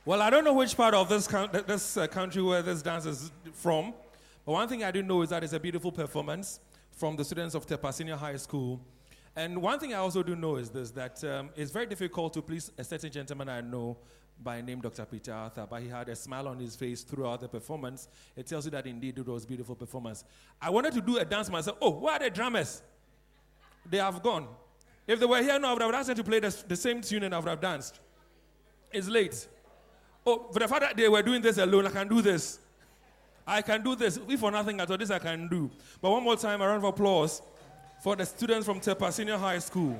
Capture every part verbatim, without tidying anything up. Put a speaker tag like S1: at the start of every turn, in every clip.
S1: Well, I don't know which part of this, coun- this uh, country where this dance is from, but one thing I do know is that it's a beautiful performance from the students of Tepa Senior High School. And one thing I also do know is this, that um, it's very difficult to please a certain gentleman I know by name Doctor Peter Arthur, but he had a smile on his face throughout the performance. It tells you that indeed it was a beautiful performance. I wanted to do a dance myself. Oh, where are the drummers? They have gone. If they were here now, I would have asked them to play the, the same tune and I would have danced. It's late. Oh, for the fact that they were doing this alone, I can do this. I can do this. If for nothing at all, this I can do. But one more time, a round of applause for the students from Tepa Senior High School.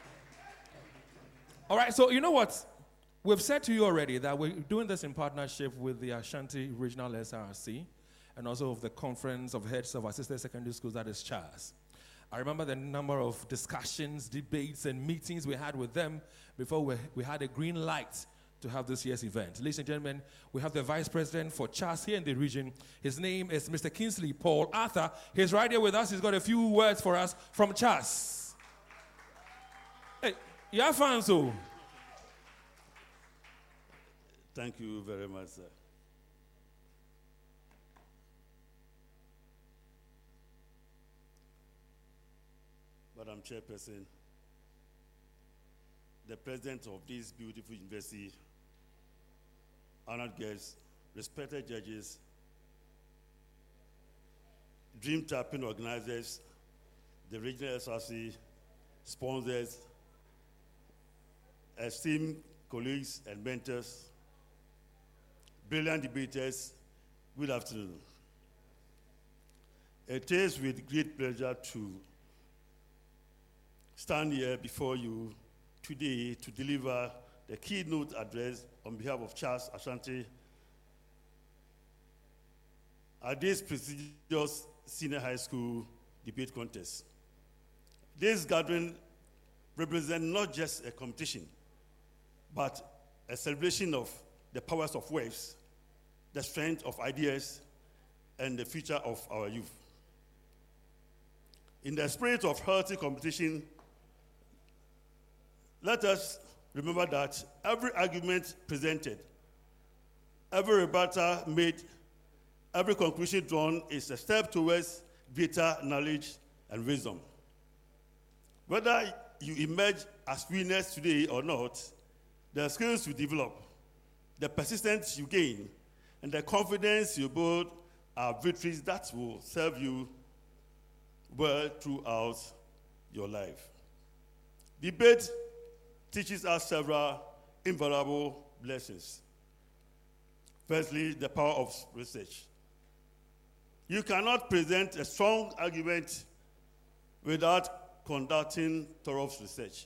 S1: All right, so you know what? We've said to you already that we're doing this in partnership with the Ashanti Regional S R C and also of the Conference of Heads of Assisted Secondary Schools, that is CHAS. I remember the number of discussions, debates, and meetings we had with them before we, we had a green light to have this year's event. Ladies and gentlemen, we have the Vice President for CHAS here in the region. His name is Mister Kingsley Paul Arthur. He's right here with us. He's got a few words for us from CHAS. Hey, you have fun, so?
S2: Thank you very much, sir. Madam Chairperson, the President of this beautiful university, honored guests, respected judges, Dream Tapping organizers, the Regional S R C, sponsors, esteemed colleagues and mentors, brilliant debaters, good afternoon. It is with great pleasure to stand here before you today to deliver the keynote address on behalf of CHAS Ashanti at this prestigious senior high school debate contest. This gathering represents not just a competition, but a celebration of the powers of words, the strength of ideas, and the future of our youth. In the spirit of healthy competition, let us remember that every argument presented, every rebuttal made, every conclusion drawn is a step towards greater knowledge and wisdom. Whether you emerge as winners today or not, the skills you develop, the persistence you gain, and the confidence you build are victories that will serve you well throughout your life. Debate teaches us several invaluable lessons. Firstly, the power of research. You cannot present a strong argument without conducting thorough research.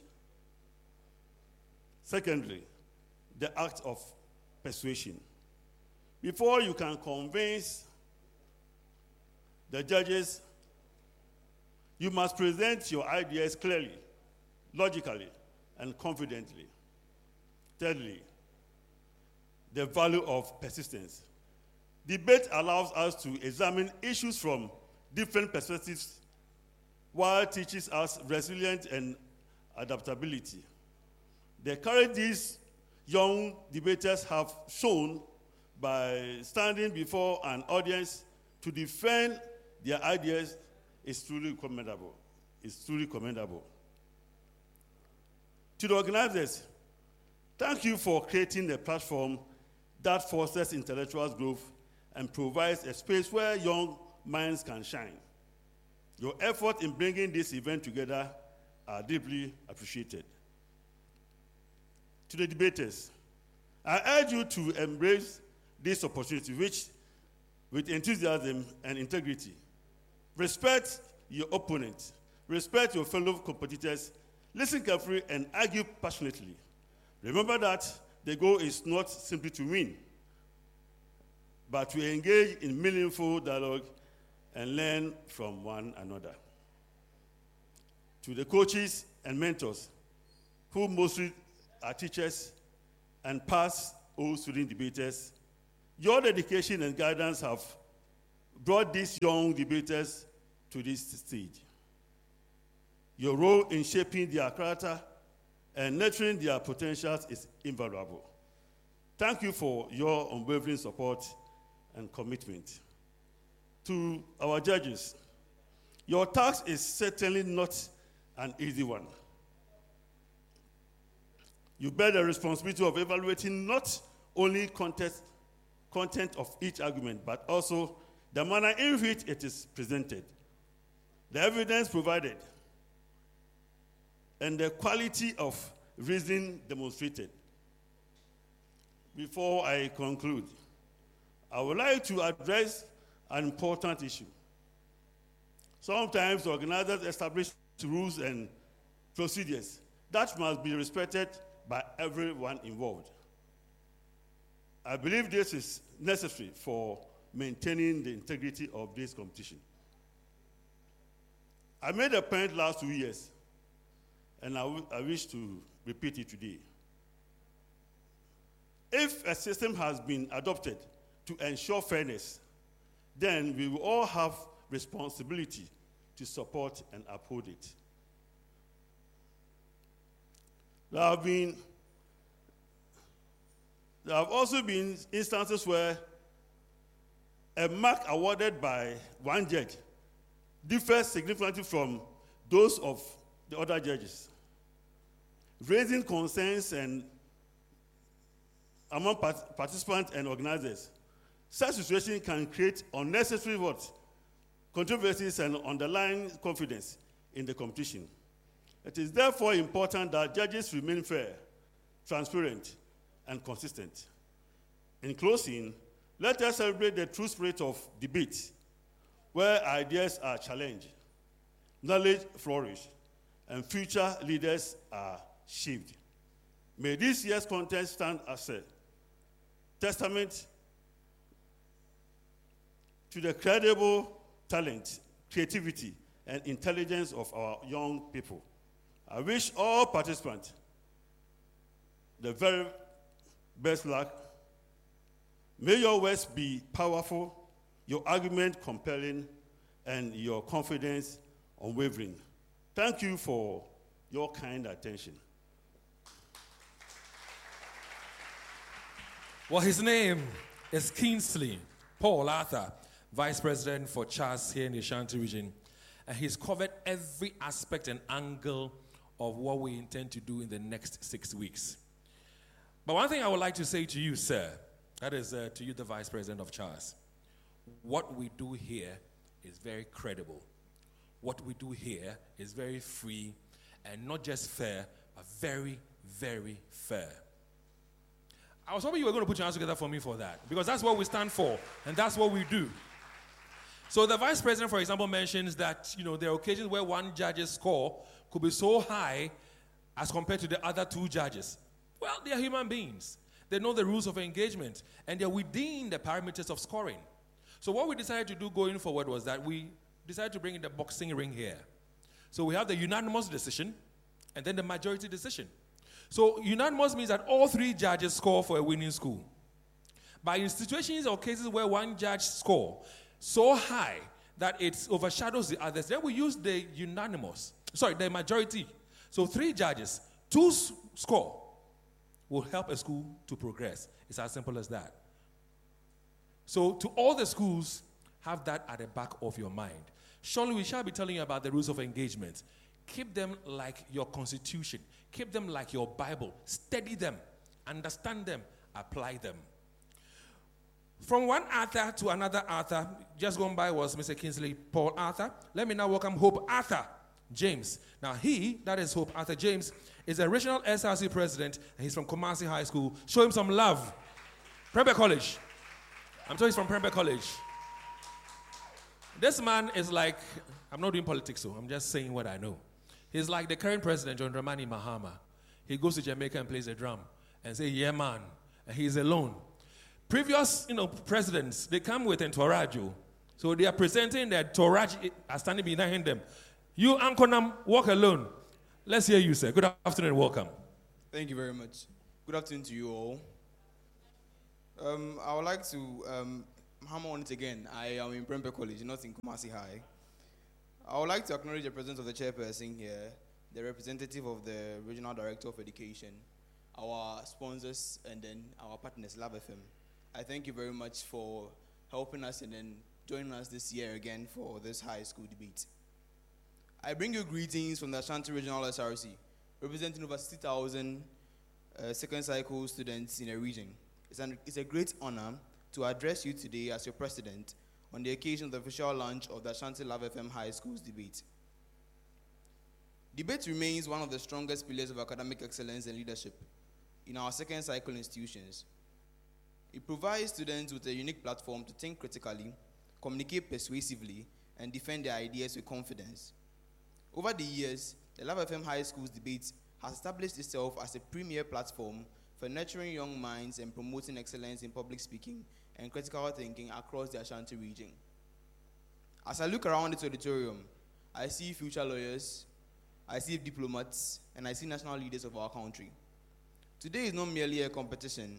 S2: Secondly, the act of persuasion. Before you can convince the judges, you must present your ideas clearly, logically, and confidently. Thirdly, the value of persistence. Debate allows us to examine issues from different perspectives while teaches us resilience and adaptability. The courage these young debaters have shown by standing before an audience to defend their ideas is truly commendable. It's truly commendable. To the organizers, thank you for creating a platform that fosters intellectual growth and provides a space where young minds can shine. Your effort in bringing this event together are deeply appreciated. To the debaters, I urge you to embrace this opportunity which, with enthusiasm and integrity, respect your opponent, respect your fellow competitors, listen carefully, and argue passionately. Remember that the goal is not simply to win, but to engage in meaningful dialogue and learn from one another. To the coaches and mentors, who mostly are teachers and past old student debaters, your dedication and guidance have brought these young debaters to this stage. Your role in shaping their character and nurturing their potentials is invaluable. Thank you for your unwavering support and commitment. To our judges, your task is certainly not an easy one. You bear the responsibility of evaluating not only content, content of each argument, but also the manner in which it is presented, the evidence provided, and the quality of reasoning demonstrated. Before I conclude, I would like to address an important issue. Sometimes organizers establish rules and procedures that must be respected by everyone involved. I believe this is necessary for maintaining the integrity of this competition. I made a point last two years, and I, w- I wish to repeat it today. If a system has been adopted to ensure fairness, then we will all have responsibility to support and uphold it. There have been, there have also been instances where a mark awarded by one judge differs significantly from those of the other judges, raising concerns and among part- participants and organizers. Such situation can create unnecessary what? Controversies and underlying confidence in the competition. It is therefore important that judges remain fair, transparent, and consistent. In closing, let us celebrate the true spirit of debate, where ideas are challenged, knowledge flourishes, and future leaders are shaped. May this year's contest stand as a testament to the credible talent, creativity, and intelligence of our young people. I wish all participants the very best luck. May your words be powerful, your argument compelling, and your confidence unwavering. Thank you for your kind attention.
S1: Well, his name is Kingsley Paul Arthur, Vice President for CHAS here in the Ashanti region. And he's covered every aspect and angle of what we intend to do in the next six weeks. But one thing I would like to say to you, sir, that is uh, to you, the Vice President of CHAS, what we do here is very credible. What we do here is very free and not just fair, but very, very fair. I was hoping you were going to put your hands together for me for that, because that's what we stand for, and that's what we do. So the Vice President, for example, mentions that, you know, there are occasions where one judge's score could be so high as compared to the other two judges. Well, they are human beings. They know the rules of engagement, and they're within the parameters of scoring. So what we decided to do going forward was that we decided to bring in the boxing ring here. So we have the unanimous decision, and then the majority decision. So unanimous means that all three judges score for a winning school. But in situations or cases where one judge score so high that it overshadows the others, then we use the unanimous, sorry, the majority. So three judges, two s- score will help a school to progress. It's as simple as that. So to all the schools, have that at the back of your mind. Surely we shall be telling you about the rules of engagement. Keep them like your constitution. Keep them like your Bible. Study them. Understand them. Apply them. From one Arthur to another Arthur, just gone by was Mister Kingsley Paul Arthur. Let me now welcome Hope Arthur James. Now he, that is Hope Arthur James, is a regional S R C president, and he's from Kumasi High School. Show him some love. Prempeh College. I'm told he's from Prempeh College. This man is like, I'm not doing politics, so I'm just saying what I know. He's like the current president, John Dramani Mahama. He goes to Jamaica and plays the drum and say, yeah, man. And he's alone. Previous, you know, presidents, they come with entourage. So they are presenting their entourage are standing behind them. You, Ankonam, walk alone. Let's hear you, sir. Good afternoon and welcome.
S3: Thank you very much. Good afternoon to you all. Um, I would like to um, hammer on it again. I am in Prempeh College, not in Kumasi High. I would like to acknowledge the presence of the chairperson here, the representative of the Regional Director of Education, our sponsors, and then our partners, Love F M. I thank you very much for helping us and then joining us this year again for this high school debate. I bring you greetings from the Ashanti Regional S R C, representing over sixty thousand uh, second cycle students in the region. It's, an, it's a great honor to address you today as your president on the occasion of the official launch of the Ashanti Love F M High Schools debate. Debate remains one of the strongest pillars of academic excellence and leadership in our second cycle institutions. It provides students with a unique platform to think critically, communicate persuasively, and defend their ideas with confidence. Over the years, the Love F M High Schools debate has established itself as a premier platform for nurturing young minds and promoting excellence in public speaking and critical thinking across the Ashanti region. As I look around this auditorium, I see future lawyers, I see diplomats, and I see national leaders of our country. Today is not merely a competition,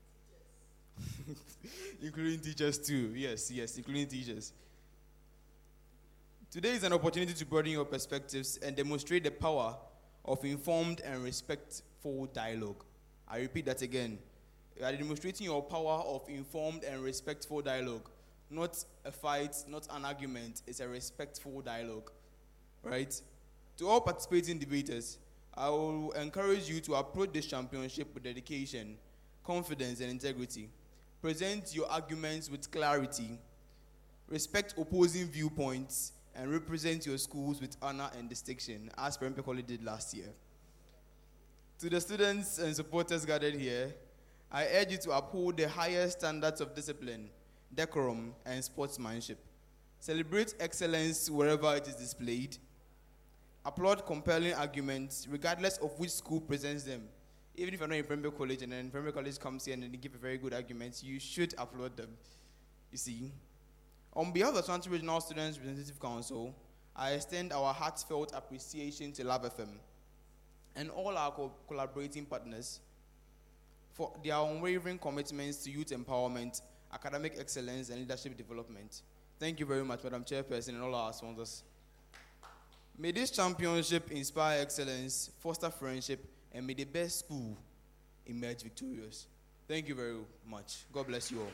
S3: including teachers too. Yes, yes, including teachers. Today is an opportunity to broaden your perspectives and demonstrate the power of informed and respectful dialogue. I repeat that again. You are demonstrating your power of informed and respectful dialogue. Not a fight, not an argument. It's a respectful dialogue. Right? To all participating debaters, I will encourage you to approach this championship with dedication, confidence, and integrity. Present your arguments with clarity, respect opposing viewpoints, and represent your schools with honor and distinction, as Prempeh College did last year. To the students and supporters gathered here, I urge you to uphold the highest standards of discipline, decorum, and sportsmanship. Celebrate excellence wherever it is displayed. Applaud compelling arguments, regardless of which school presents them. Even if you're not in Prempeh College and then Prempeh College comes here and then they give a very good argument, you should applaud them. You see, on behalf of the Ashanti Regional Students Representative Council, I extend our heartfelt appreciation to Love F M and all our co- collaborating partners for their unwavering commitments to youth empowerment, academic excellence, and leadership development. Thank you very much, Madam Chairperson, and all our sponsors. May this championship inspire excellence, foster friendship, and may the best school emerge victorious. Thank you very much. God bless you all.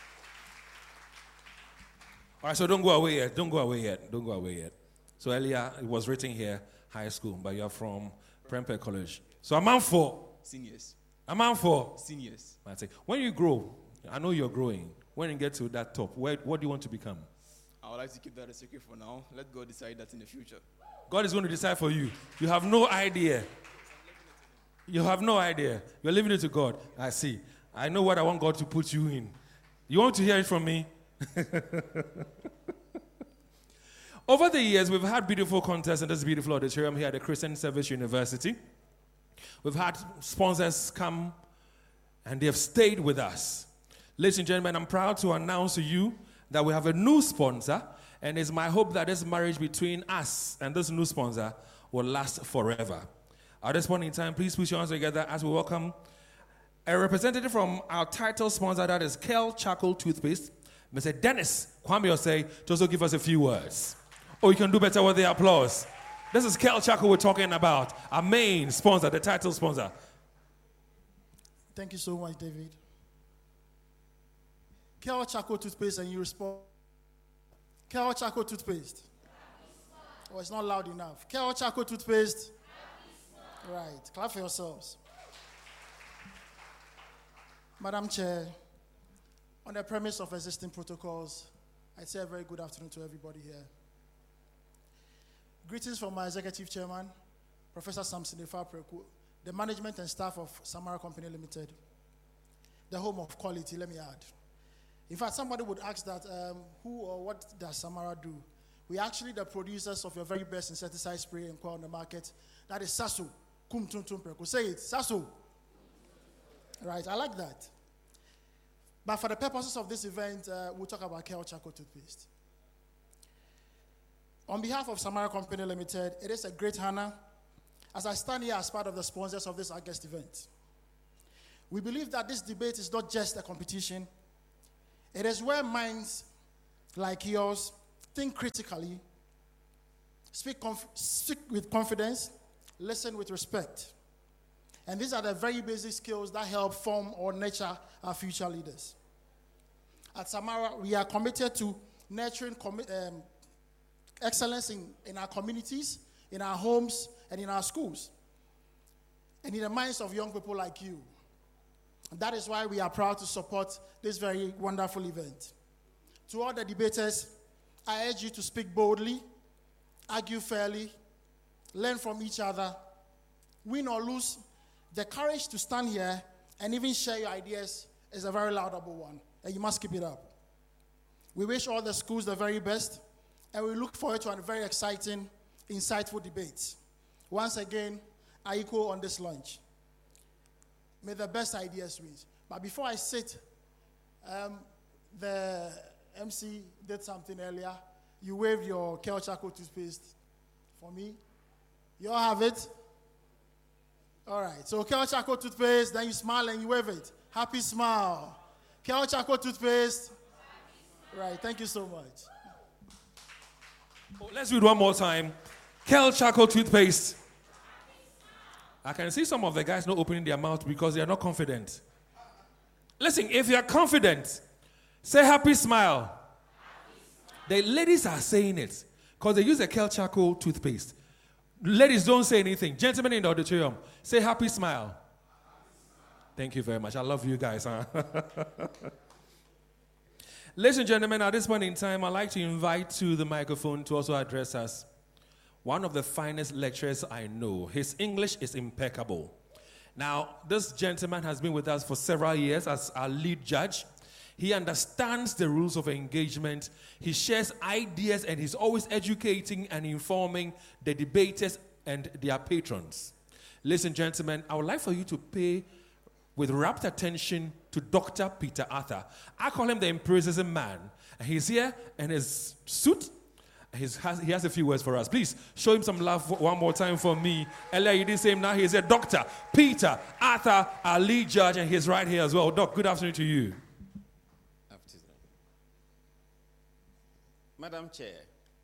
S1: All right, so don't go away yet. Don't go away yet. Don't go away yet. So earlier, it was written here, high school, but you're from Prempeh College. So I'm on for
S3: Seniors.
S1: I'm on for
S3: Seniors.
S1: When you grow, I know you're growing. When you get to that top, where, what do you want to become?
S3: I would like to keep that a secret for now. Let God decide that in the future.
S1: God is going to decide for you. You have no idea. You have no idea. You're leaving it to God. I see. I know what I want God to put you in. You want to hear it from me? Over the years, we've had beautiful contests in this beautiful auditorium here at the Christian Service University. We've had sponsors come and they have stayed with us. Ladies and gentlemen, I'm proud to announce to you that we have a new sponsor, and it's my hope that this marriage between us and this new sponsor will last forever. At this point in time, please put your hands together as we welcome a representative from our title sponsor, that is Kel Charcoal Toothpaste, Mister Dennis Kwame Osei, to also give us a few words. Or you can do better with the applause. This is Kel Charcoal we're talking about, our main sponsor, the title sponsor.
S4: Thank you so much, David. Kel Charcoal Toothpaste, and you respond. Kel Charcoal Toothpaste. Oh, it's not loud enough. Kel Charcoal Toothpaste. Right. Clap for yourselves. Madam Chair, on the premise of existing protocols, I say a very good afternoon to everybody here. Greetings from my Executive Chairman, Professor Samson Ifa Preku, the management and staff of Samara Company Limited, the home of quality, let me add. In fact, somebody would ask that, um, who or what does Samara do? We are actually the producers of your very best insecticide spray and on the market. That is Saso. Kum tum tum Preku. Say it, Saso. Right, I like that. But for the purposes of this event, uh, we'll talk about Kel Charcoal Toothpaste. On behalf of Samara Company Limited, it is a great honor as I stand here as part of the sponsors of this August event. We believe that this debate is not just a competition. It is where minds like yours think critically, speak, conf- speak with confidence, listen with respect, And these are the very basic skills that help form or nurture our future leaders. At Samara, we are committed to nurturing commi- um, excellence in, in our communities, in our homes, and in our schools, and in the minds of young people like you. And that is why we are proud to support this very wonderful event. To all the debaters, I urge you to speak boldly, argue fairly, learn from each other, win or lose. The courage to stand here and even share your ideas is a very laudable one, and you must keep it up. We wish all the schools the very best, and we look forward to a very exciting, insightful debate. Once again, I echo on this lunch. May the best ideas win. But before I sit, um, the M C did something earlier. You waved your Kel Charcoal toothpaste for me. You all have it? All right. So Kel Charcoal toothpaste, then you smile and you wave it. Happy smile. Kel Charcoal toothpaste. Right. Thank you so much.
S1: Oh, let's do it one more time. Kel Charcoal toothpaste. I can see some of the guys not opening their mouth because they are not confident. Listen, if you are confident, say happy smile. Happy smile. The ladies are saying it because they use a Kel Charcoal toothpaste. Ladies, don't say anything. Gentlemen in the auditorium, say happy smile. Happy smile. Thank you very much. I love you guys. Huh? Ladies and gentlemen, at this point in time, I'd like to invite to the microphone to also address us one of the finest lecturers I know. His English is impeccable. Now, this gentleman has been with us for several years as our lead judge. He understands the rules of engagement. He shares ideas, and he's always educating and informing the debaters and their patrons. Ladies and gentlemen, I would like for you to pay with rapt attention to Doctor Peter Arthur. I call him the empiricism man. And he's here in his suit. He's has, he has a few words for us. Please show him some love one more time for me. Earlier you didn't say him, now he's a Doctor Peter Arthur, our lead judge, and he's right here as well. Doc, good afternoon to you.
S5: Afternoon. Madam Chair,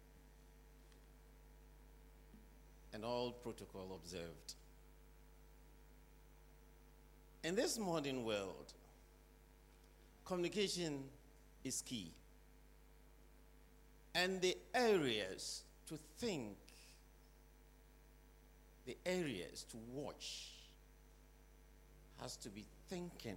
S5: and all protocol observed. In this modern world, communication is key. And the areas to think, the areas to watch, has to be thinking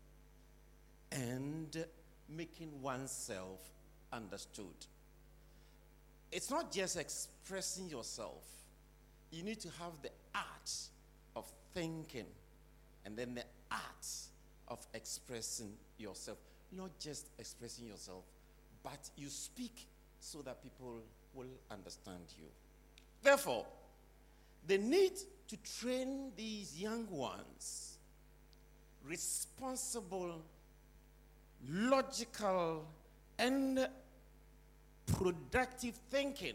S5: and making oneself understood. It's not just expressing yourself. You need to have the art of thinking and then the art of expressing yourself. Not just expressing yourself, but you speak so that people will understand you. Therefore, the need to train these young ones responsible, logical, and productive thinking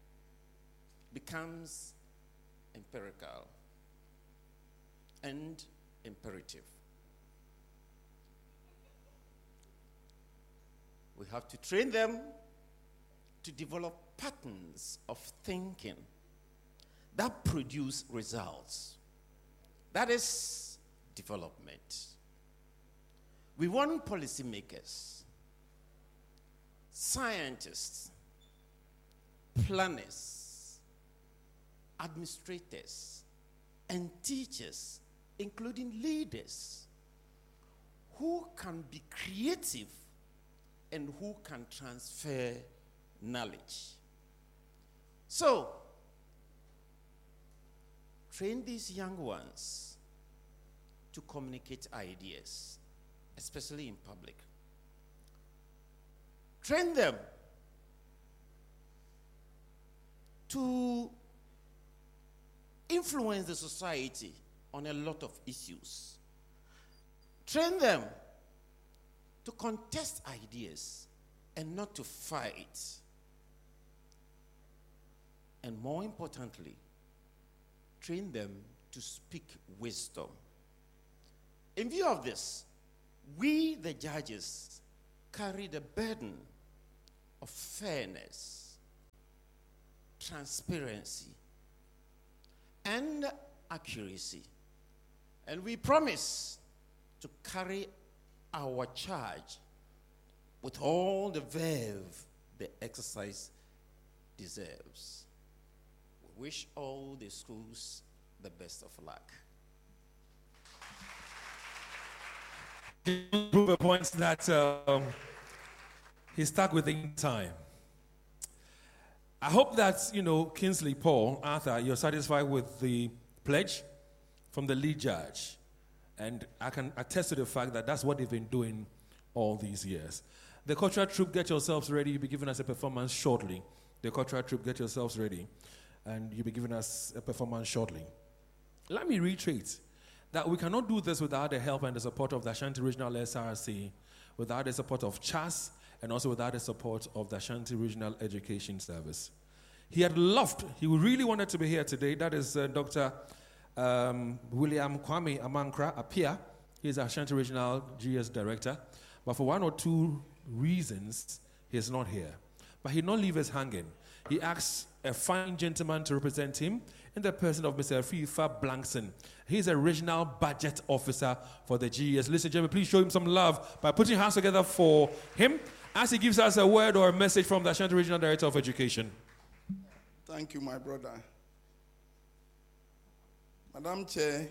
S5: becomes empirical and imperative. We have to train them to develop patterns of thinking that produce results. That is development. We want policymakers, scientists, planners, administrators, and teachers, including leaders, who can be creative and who can transfer knowledge. So, train these young ones to communicate ideas, especially in public. Train them to influence the society on a lot of issues. Train them to contest ideas and not to fight. And more importantly, train them to speak wisdom. In view of this, we, the judges, carry the burden of fairness, transparency, and accuracy And we promise to carry our charge with all the verve the exercise deserves. We wish all the schools the best of luck.
S1: Prove a point that um, he stuck within time. I hope that, you know, Kingsley, Paul, Arthur, you're satisfied with the pledge from the lead judge. And I can attest to the fact that that's what they've been doing all these years. The cultural troop, get yourselves ready. You'll be giving us a performance shortly. The cultural troop, get yourselves ready. And you'll be giving us a performance shortly. Let me reiterate that we cannot do this without the help and the support of the Ashanti Regional S R C, without the support of C H A S, and also without the support of the Ashanti Regional Education Service. He had loved, he really wanted to be here today. That is uh, Doctor Um, William Kwame Amankra Apia. He is Ashanti Regional G S Director. But for one or two reasons, he is not here. But he did not leave us hanging. He asked a fine gentleman to represent him in the person of Mister Fifa Blankson. He's a regional budget officer for the G S. Ladies and gentlemen, please show him some love by putting hands together for him as he gives us a word or a message from the Ashanti Regional Director of Education.
S6: Thank you, my brother. Madam Chair,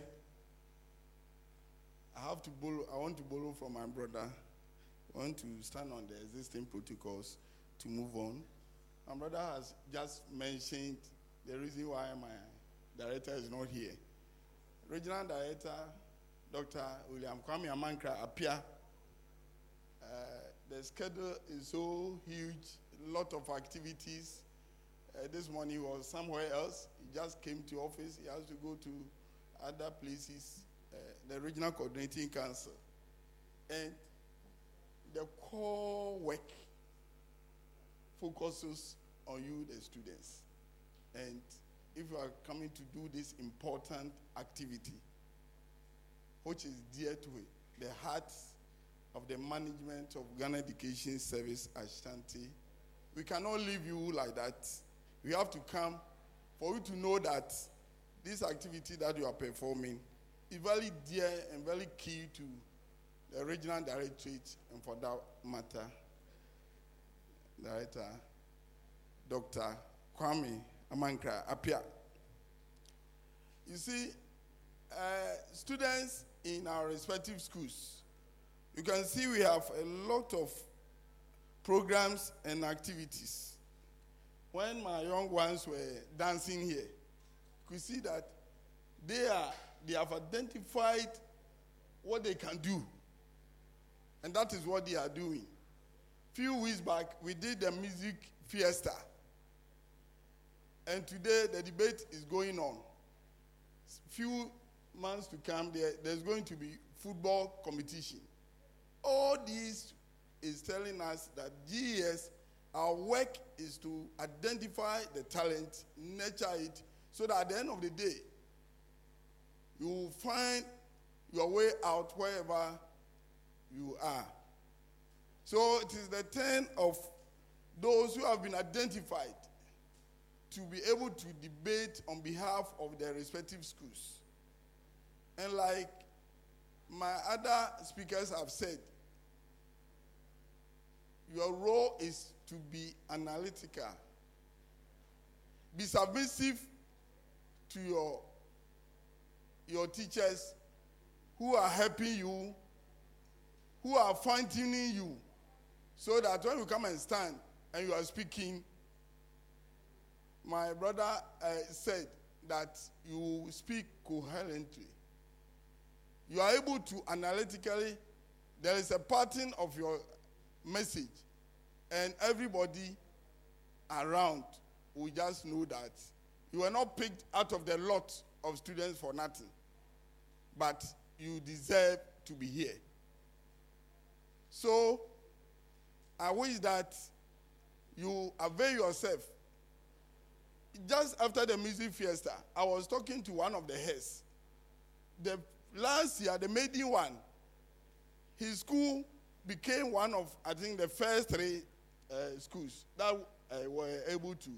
S6: I have to borrow, I want to borrow from my brother. I want to stand on the existing protocols to move on. My brother has just mentioned the reason why my director is not here. Regional Director, Doctor William Kwame Amankra Apia. Uh, the schedule is so huge, a lot of activities. Uh, this morning he was somewhere else. He just came to office. He has to go to other places, uh, the Regional Coordinating Council. And the core work focuses on you, the students. And if you are coming to do this important activity, which is dear to the heart of the management of Ghana Education Service Ashanti, we cannot leave you like that. We have to come for you to know that this activity that you are performing is very dear and very key to the regional directorate, and for that matter, Director Doctor Kwame Amankra Apia. You see, uh, students in our respective schools, you can see we have a lot of programs and activities. When my young ones were dancing here, you could see that they are they have identified what they can do. And that is what they are doing. Few weeks back, we did the music fiesta. And today, the debate is going on. Few months to come, there, there's going to be football competition. All this is telling us that G E S, our work is to identify the talent, nurture it, so that at the end of the day, you will find your way out wherever you are. So it is the turn of those who have been identified to be able to debate on behalf of their respective schools. And like my other speakers have said, your role is to be analytical. Be submissive to your, your teachers who are helping you, who are fine-tuning you, so that when you come and stand and you are speaking, my brother uh, said that you speak coherently. You are able to analytically, there is a pattern of your message, and everybody around will just know that you were not picked out of the lot of students for nothing, but you deserve to be here. So I wish that you avail yourself. Just after the music fiesta, I was talking to one of the heads. The last year, the maiden one, his school became one of, I think, the first three uh, schools that uh, were able to